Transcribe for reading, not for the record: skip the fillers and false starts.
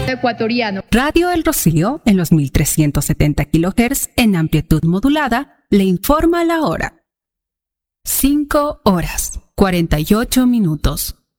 ecuatoriano. Radio El Rocío, en los 1370 kHz en amplitud modulada, le informa la hora. 5 horas, 48 minutos.